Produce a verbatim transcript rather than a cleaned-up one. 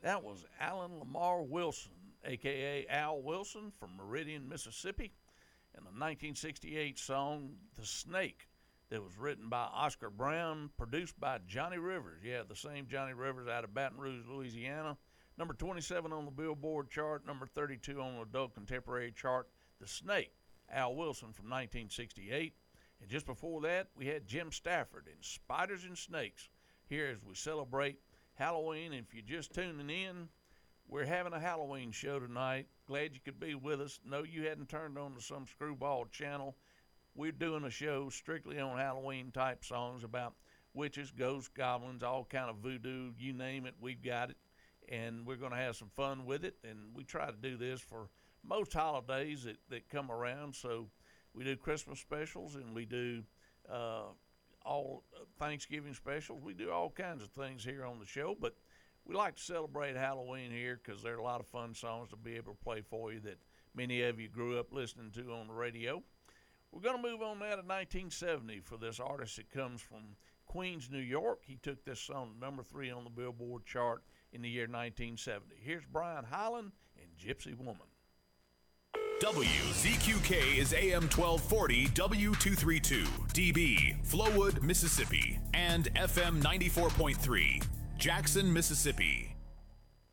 That was Alan Lamar Wilson, a k a. Al Wilson from Meridian, Mississippi, and the nineteen sixty-eight song The Snake that was written by Oscar Brown, produced by Johnny Rivers. Yeah, the same Johnny Rivers out of Baton Rouge, Louisiana. Number twenty-seven on the Billboard chart, number thirty-two on the Adult Contemporary chart. The Snake, Al Wilson from nineteen sixty-eight. And just before that, we had Jim Stafford in Spiders and Snakes here as we celebrate Halloween. If you're just tuning in, we're having a Halloween show tonight. Glad you could be with us. No, you hadn't turned on to some screwball channel. We're doing a show strictly on Halloween type songs about witches, ghosts, goblins, all kind of voodoo, you name it, we've got it. And we're going to have some fun with it. And we try to do this for most holidays that, that come around. So we do Christmas specials and we do uh, all Thanksgiving specials. We do all kinds of things here on the show, but we like to celebrate Halloween here because there are a lot of fun songs to be able to play for you that many of you grew up listening to on the radio. We're going to move on now to nineteen seventy for this artist that comes from Queens, New York. He took this song to number three on the Billboard chart in the year nineteen seventy. Here's Brian Hyland and Gypsy Woman. W Z Q K is A M twelve forty W two thirty-two D B, Flowood, Mississippi, and F M ninety-four point three, Jackson, Mississippi.